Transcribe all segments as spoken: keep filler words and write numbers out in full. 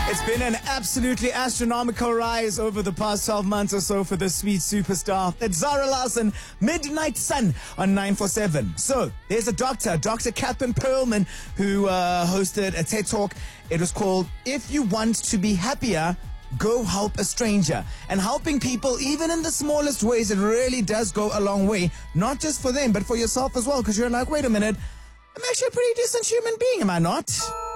It's been an absolutely astronomical rise over the past twelve months or so for the sweet superstar. It's Zara Larsson, Midnight Sun on nine forty-seven. So, there's a doctor, Doctor Catherine Perlman, who uh, hosted a TED Talk. It was called, If You Want to Be Happier, Go Help a Stranger. And helping people, even in the smallest ways, it really does go a long way. Not just for them, but for yourself as well. Because you're like, wait a minute, I'm actually a pretty decent human being, am I not?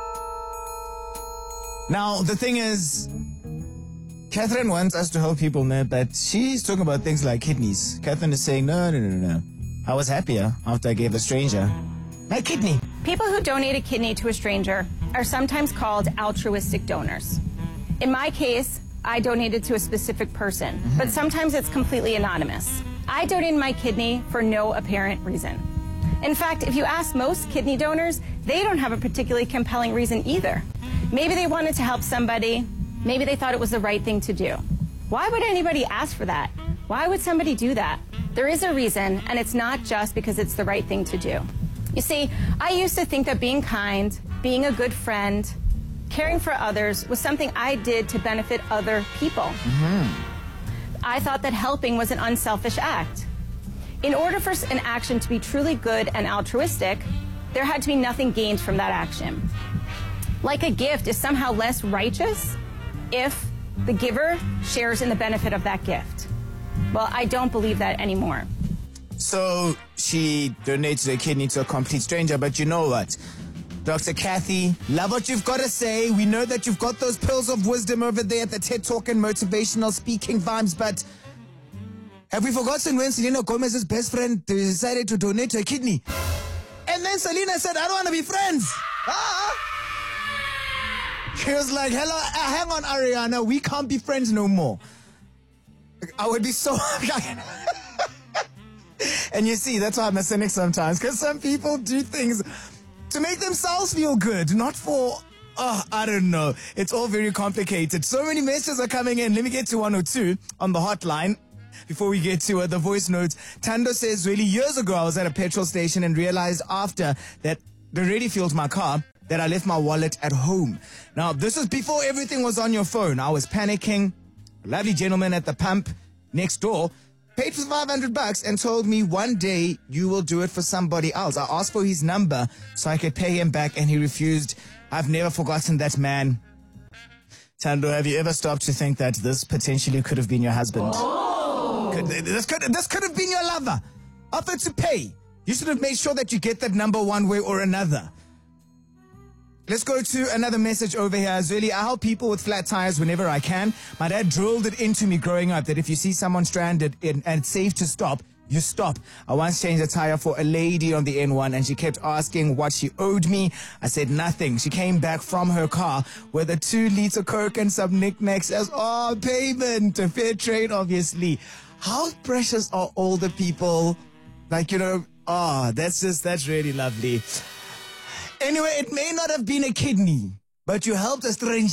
Now, the thing is, Catherine wants us to help people know, but she's talking about things like kidneys. Catherine is saying, no, no, no, no. I was happier after I gave a stranger my kidney. People who donate a kidney to a stranger are sometimes called altruistic donors. In my case, I donated to a specific person, mm-hmm. but sometimes it's completely anonymous. I donated my kidney for no apparent reason. In fact, if you ask most kidney donors, they don't have a particularly compelling reason either. Maybe they wanted to help somebody. Maybe they thought it was the right thing to do. Why would anybody ask for that? Why would somebody do that? There is a reason, and it's not just because it's the right thing to do. You see, I used to think that being kind, being a good friend, caring for others was something I did to benefit other people. Mm-hmm. I thought that helping was an unselfish act. In order for an action to be truly good and altruistic, there had to be nothing gained from that action. Like a gift is somehow less righteous if the giver shares in the benefit of that gift. Well, I don't believe that anymore. So she donated a kidney to a complete stranger, but you know what? Doctor Kathy, love what you've got to say. We know that you've got those pills of wisdom over there at the TED Talk and motivational speaking vibes, but have we forgotten when Selena Gomez's best friend decided to donate her kidney? And then Selena said, I don't want to be friends. Ah! She was like, hello, uh, hang on, Ariana, we can't be friends no more. I would be so... And you see, that's why I'm a cynic sometimes, because some people do things to make themselves feel good, not for... Oh, I don't know. It's all very complicated. So many messages are coming in. Let me get to one oh two on the hotline. Before we get to uh, the voice notes, Tando says, really, years ago, I was at a petrol station and realized after that they already filled my car that I left my wallet at home. Now, this is before everything was on your phone. I was panicking. A lovely gentleman at the pump next door paid for five hundred bucks and told me one day you will do it for somebody else. I asked for his number so I could pay him back and he refused. I've never forgotten that man. Tando, have you ever stopped to think that this potentially could have been your husband? Oh. Could, this, could, this could have been your lover. Offered to pay. You should have made sure that you get that number one way or another. Let's go to another message over here. Really, I help people with flat tires whenever I can. My dad drilled it into me growing up that if you see someone stranded in, and it's safe to stop, you stop. I once changed a tire for a lady on the N one and she kept asking what she owed me. I said nothing. She came back from her car with a two liter Coke and some knickknacks as, oh, payment. A fair trade, obviously. How precious are older people? Like, you know, oh, that's just, that's really lovely. Anyway, it may not have been a kidney, but you helped a stranger.